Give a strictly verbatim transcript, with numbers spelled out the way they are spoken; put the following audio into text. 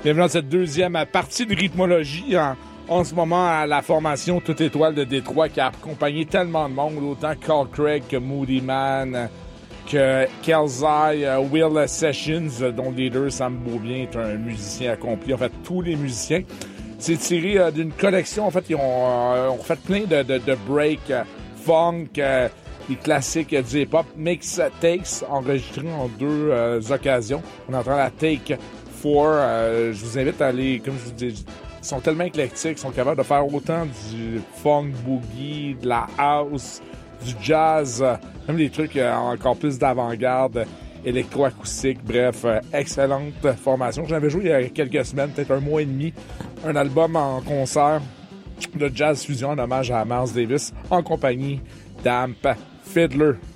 Bienvenue dans cette deuxième partie de rythmologie. En, en ce moment, à la formation Toute Étoile de Détroit qui a accompagné tellement de monde, autant Carl Craig que Moody Man, que Kelzai, uh, Will Sessions, dont le leader Sam Beaubien est un musicien accompli. En fait, tous les musiciens. C'est tiré euh, d'une collection. En fait, ils ont, euh, ont fait plein de, de, de breaks, euh, funk, euh, des classiques euh, du hip-hop. Mix Takes, enregistrés en deux euh, occasions. On entend la Take four. Euh, je vous invite à aller, comme je vous dis, ils sont tellement éclectiques, ils sont capables de faire autant du funk, boogie, de la house, du jazz, euh, même des trucs euh, encore plus d'avant-garde, électroacoustique. Bref, euh, excellente formation. J'en avais joué il y a quelques semaines, peut-être un mois et demi, un album en concert de jazz fusion en hommage à Miles Davis en compagnie d'Amp Fiddler.